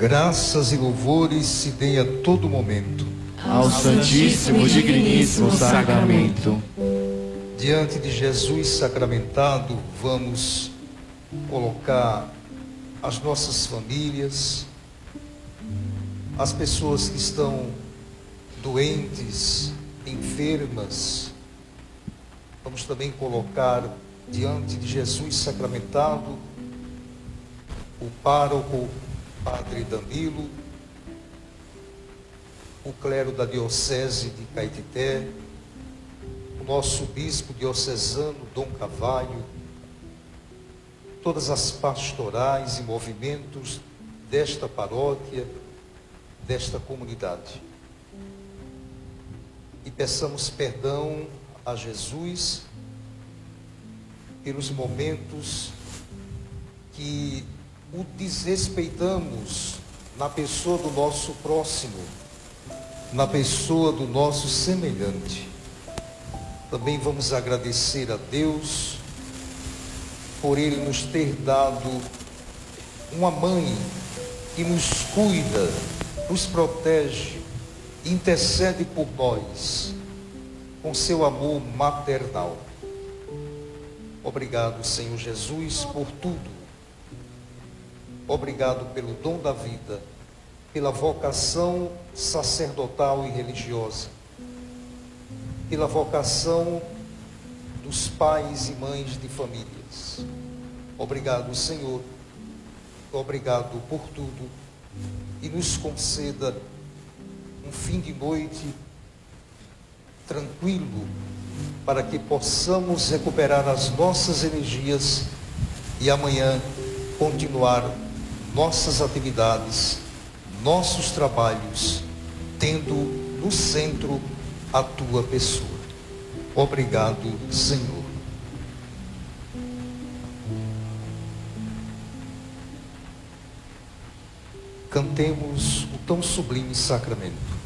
Graças e louvores se deem a todo momento ao Santíssimo e Digníssimo Sacramento. Diante de Jesus sacramentado, vamos colocar as nossas famílias, as pessoas que estão doentes, enfermas. Vamos também colocar diante de Jesus sacramentado o pároco, Padre Danilo, o clero da Diocese de Caetité, o nosso bispo diocesano, Dom Cavalho, todas as pastorais e movimentos desta paróquia, desta comunidade. E peçamos perdão a Jesus pelos momentos que o desrespeitamos na pessoa do nosso próximo, na pessoa do nosso semelhante. Também vamos agradecer a Deus por Ele nos ter dado uma mãe que nos cuida, nos protege, intercede por nós com seu amor maternal. Obrigado, Senhor Jesus, por tudo. Obrigado pelo dom da vida, pela vocação sacerdotal e religiosa, pela vocação dos pais e mães de famílias. Obrigado, Senhor. Obrigado por tudo. E nos conceda um fim de noite tranquilo, para que possamos recuperar as nossas energias e amanhã continuar nossas atividades, nossos trabalhos, tendo no centro a tua pessoa. Obrigado, Senhor. Cantemos o tão sublime sacramento.